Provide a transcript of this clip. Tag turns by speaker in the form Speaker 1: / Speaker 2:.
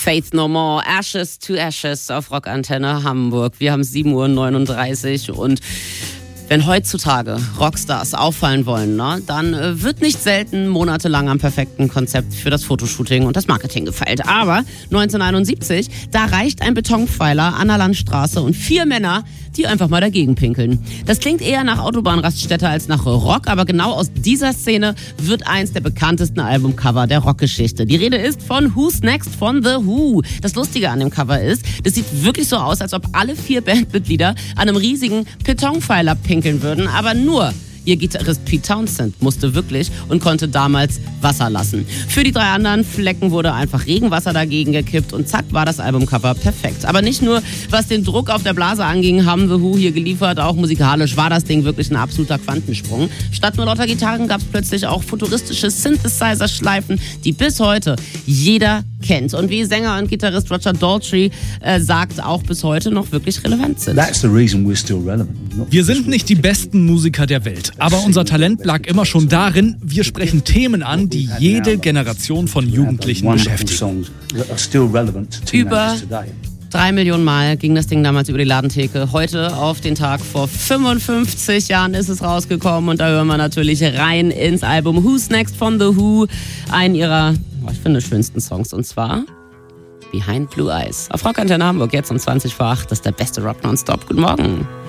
Speaker 1: Faith No More, Ashes to Ashes auf Rockantenne Hamburg. Wir haben 7:39 Uhr und wenn heutzutage Rockstars auffallen wollen, dann wird nicht selten monatelang am perfekten Konzept für das Fotoshooting und das Marketing gefeilt. Aber 1971, da reicht ein Betonpfeiler an der Landstraße und 4 Männer, die einfach mal dagegen pinkeln. Das klingt eher nach Autobahnraststätte als nach Rock, aber genau aus dieser Szene wird eins der bekanntesten Albumcover der Rockgeschichte. Die Rede ist von Who's Next von The Who. Das Lustige an dem Cover ist, das sieht wirklich so aus, als ob alle 4 Bandmitglieder an einem riesigen Betonpfeiler pinkeln würden, aber nur ihr Gitarrist Pete Townshend musste wirklich und konnte damals Wasser lassen. Für die 3 anderen Flecken wurde einfach Regenwasser dagegen gekippt und zack war das Albumcover perfekt. Aber nicht nur, was den Druck auf der Blase anging, haben The Who hier geliefert, auch musikalisch war das Ding wirklich ein absoluter Quantensprung. Statt nur lauter Gitarren gab es plötzlich auch futuristische Synthesizer-Schleifen, die bis heute jeder kennt und wie Sänger und Gitarrist Roger Daltrey sagt, auch bis heute noch wirklich relevant sind.
Speaker 2: Wir sind nicht die besten Musiker der Welt, aber unser Talent lag immer schon darin, wir sprechen Themen an, die jede Generation von Jugendlichen beschäftigen.
Speaker 1: Über 3 Millionen Mal ging das Ding damals über die Ladentheke. Heute auf den Tag vor 55 Jahren ist es rausgekommen und da hören wir natürlich rein ins Album Who's Next von The Who, einen ihrer, ich finde, schönsten Songs, und zwar Behind Blue Eyes. Auf Rockantenne Hamburg jetzt um 7:20, das ist der beste Rock nonstop. Guten Morgen.